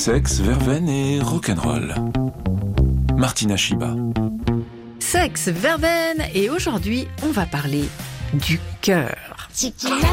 Sexe, verveine et rock'n'roll. Martina Shiba. Sexe, verveine et aujourd'hui, on va parler du cœur. Chiquilla